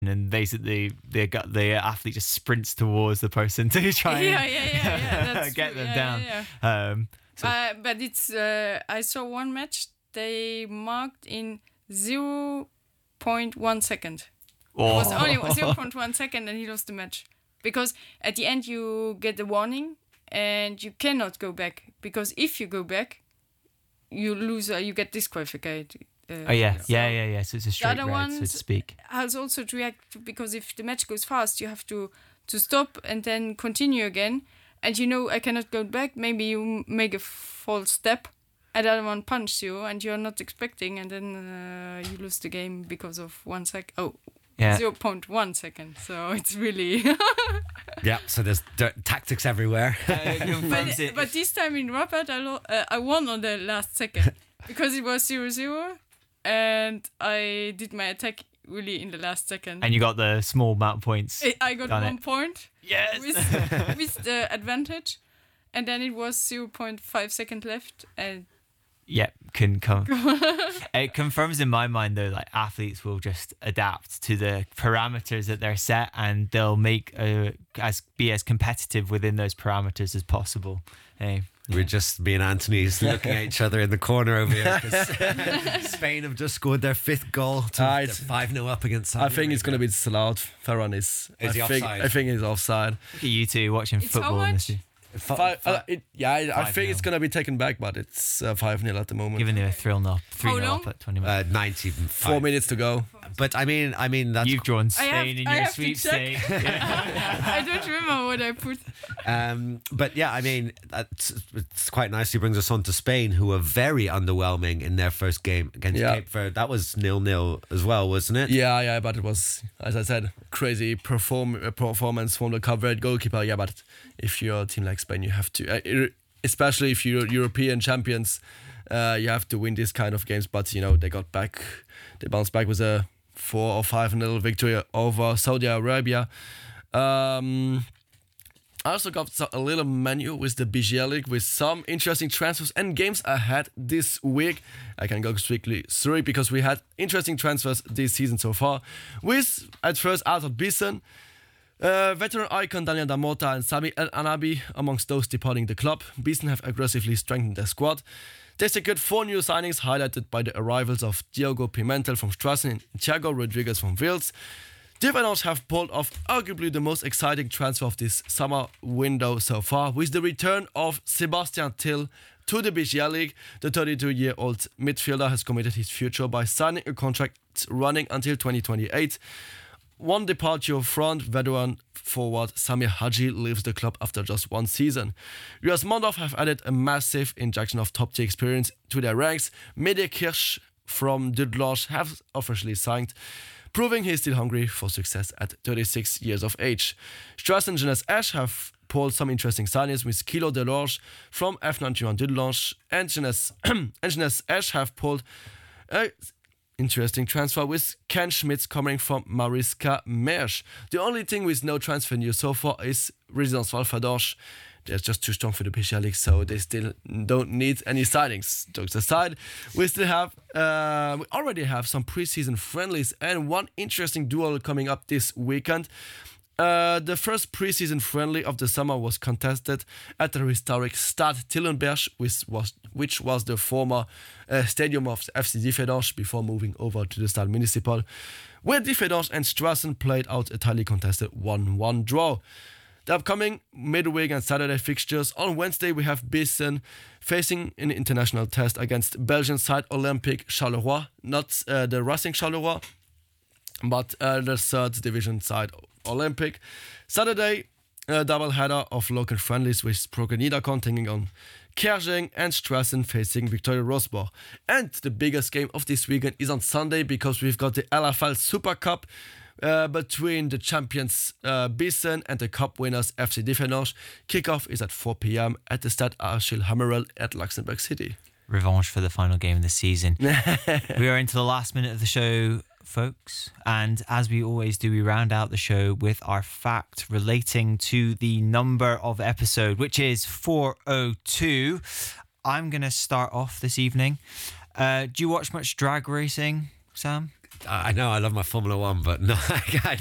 and basically the athlete just sprints towards the person to try and That's get true. them down. Yeah. So But it's I saw one match they marked in 0.1 second. It was only 0.1 second and he lost the match. Because at the end you get the warning and you cannot go back. Because if you go back, you lose, you get disqualified. So it's a straight other red, ones so to speak. has also to react, because if the match goes fast, you have to stop and then continue again. And I cannot go back. Maybe you make a false step, and the other one punches you, and you're not expecting, and then you lose the game because of 1 second. Oh, Yeah. 0.1 second. So it's really. Yeah, so there's tactics everywhere. But this time in Rapid, I won on the last second because it was 0-0, and I did my attack really in the last second. And you got the small amount of points. I got 1 point. Yes. with the advantage, and then it was 0.5 second left, and can come. It confirms in my mind though, like athletes will just adapt to the parameters that they're set, and they'll make be as competitive within those parameters as possible. Hey. We're just, me and Anthony's looking at each other in the corner over here because Spain have just scored their 5th goal to 5-0 up against Saudi I think it's going to be disallowed. Ferran is he offside? I think he's offside. Look at you two watching It's football. how much? I think it's going to be taken back, but it's 5-0 at the moment. Giving you a 3-0 up at 20 minutes. 95. 4 minutes to go. But I mean that's You've drawn Spain in I your have to check. sweepstake. I don't remember what I put. but yeah, I mean it's quite nicely brings us on to Spain, who were very underwhelming in their first game against Cape Verde. That was 0-0 as well, wasn't it? Yeah, but it was, as I said, crazy performance from the Cape Verde goalkeeper. Yeah, but if you're a team like Spain, you have to, especially if you're European champions, you have to win these kind of games. But they bounced back with a 4 or 5-0 victory over Saudi Arabia. I also got a little menu with the BGL League with some interesting transfers and games ahead this week. I can go quickly through because we had interesting transfers this season so far. With, at first, Arthur Bisson, veteran icon Daniel Damota and Sami El Anabi amongst those departing the club. Bisson have aggressively strengthened their squad. They secured 4 new signings, highlighted by the arrivals of Diogo Pimentel from Strassen and Thiago Rodriguez from Wales. Dividendos have pulled off arguably the most exciting transfer of this summer window so far, with the return of Sebastian Till to the BGL League. The 32-year-old midfielder has committed his future by signing a contract running until 2028. One departure front, veteran forward Samir Haji leaves the club after just 1 season. Rias Mondorf have added a massive injection of top-tier experience to their ranks. Mede Kirsch from Dudlage have officially signed, proving he's still hungry for success at 36 years of age. Strassen and Jeunesse Esch have pulled some interesting signings with Kilo Delorge from F91 Dudlange, and Jeunesse Esch have pulled a interesting transfer with Ken Schmitz coming from Mariska Mersch. The only thing with no transfer news so far is Residence Valfadorge. They're just too strong for the PGL League, so they still don't need any signings. Jokes aside, we already have some preseason friendlies and one interesting duel coming up this weekend. The first preseason friendly of the summer was contested at the historic Stade Tillenberg, which was the former stadium of FC Differdange before moving over to the Stade Municipal, where Differdange and Strassen played out a tightly contested 1-1 draw. The upcoming midweek and Saturday fixtures: on Wednesday we have Bisson facing an international test against Belgian side Olympique Charleroi, not the Racing Charleroi, but the 3rd division side Olympic. Saturday, a double header of local friendlies with Proker Niederkorn taking on Kerjeng and Strassen facing Victoria Rosborg. And the biggest game of this weekend is on Sunday, because we've got the LFL Super Cup between the champions Bisson and the cup winners FC Differdange. Kickoff is at 4 p.m. at the Stade Achille Hammerel at Luxembourg City. Revanche for the final game of the season. We are into the last minute of the show, folks, and as we always do, we round out the show with our fact relating to the number of episode, which is 402. I'm going to start off this evening. Do you watch much drag racing, Sam? I know I love my Formula One, but no, I